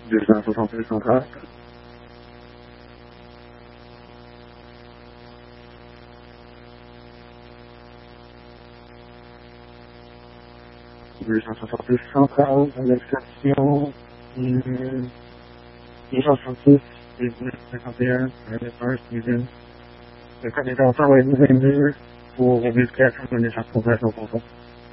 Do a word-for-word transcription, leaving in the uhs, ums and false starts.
deux cent soixante-six centrale. deux cent soixante-six centrale, à l'exception, deux cent soixante-six, dix-neuf cinquante et un, un, Steven. Le code d'intervention va être vingt-deux pour vérification de l'échappement au contrôle.